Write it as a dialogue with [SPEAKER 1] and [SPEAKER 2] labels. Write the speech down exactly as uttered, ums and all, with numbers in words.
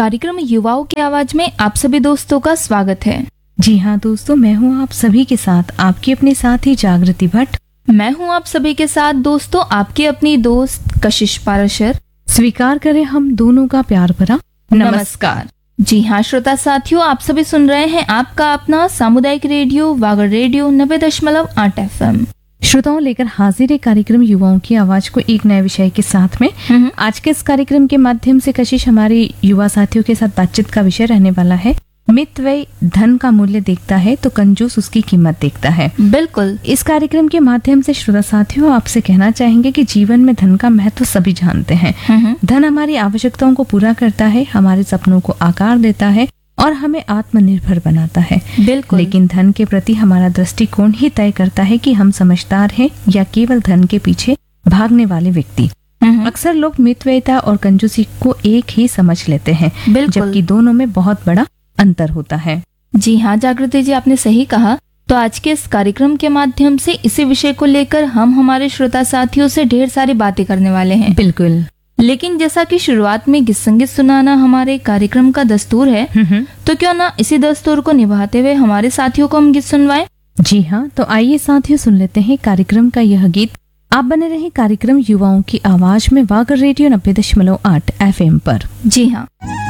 [SPEAKER 1] कार्यक्रम युवाओं की आवाज में आप सभी दोस्तों का स्वागत है।
[SPEAKER 2] जी हाँ दोस्तों, मैं हूँ आप सभी के साथ आपकी अपनी साथी जागृति भट्ट।
[SPEAKER 1] मैं हूँ आप सभी के साथ दोस्तों आपकी अपनी दोस्त कशिश पाराशर।
[SPEAKER 2] स्वीकार करें हम दोनों का प्यार भरा
[SPEAKER 1] नमस्कार। जी हाँ श्रोता साथियों, आप सभी सुन रहे हैं आपका अपना सामुदायिक रेडियो वागड़ रेडियो नब्बे दशमलव आठ एफ एम।
[SPEAKER 2] श्रोताओं, लेकर हाजिर है कार्यक्रम युवाओं की आवाज को एक नए विषय के साथ में। आज के इस कार्यक्रम के माध्यम से कशिश हमारे युवा साथियों के साथ बातचीत का विषय रहने वाला है मितव्ययी धन का मूल्य देखता है तो कंजूस उसकी कीमत देखता है।
[SPEAKER 1] बिल्कुल।
[SPEAKER 2] इस कार्यक्रम के माध्यम से श्रोता साथियों आपसे कहना चाहेंगे कि जीवन में धन का महत्व सभी जानते हैं। धन हमारी आवश्यकताओं को पूरा करता है, हमारे सपनों को आकार देता है और हमें आत्मनिर्भर बनाता है।
[SPEAKER 1] बिल्कुल।
[SPEAKER 2] लेकिन धन के प्रति हमारा दृष्टिकोण ही तय करता है कि हम समझदार हैं या केवल धन के पीछे भागने वाले व्यक्ति। अक्सर लोग मितव्ययिता और कंजूसी को एक ही समझ लेते हैं, जबकि दोनों में बहुत बड़ा अंतर होता है।
[SPEAKER 1] जी हाँ जागृति जी, आपने सही कहा। तो आज के इस कार्यक्रम के माध्यम से इसी विषय को लेकर हम हमारे श्रोता साथियों से ढेर सारी बातें करने वाले हैं।
[SPEAKER 2] बिल्कुल।
[SPEAKER 1] लेकिन जैसा कि शुरुआत में गीत संगीत सुनाना हमारे कार्यक्रम का दस्तूर है, तो क्यों ना इसी दस्तूर को निभाते हुए हमारे साथियों को हम गीत सुनवाएं।
[SPEAKER 2] जी हाँ, तो आइए साथियों सुन लेते हैं कार्यक्रम का यह गीत। आप बने रहे कार्यक्रम युवाओं की आवाज में वागड़ रेडियो नब्बे दशमलव आठ एफ एम पर।
[SPEAKER 1] जी हाँ।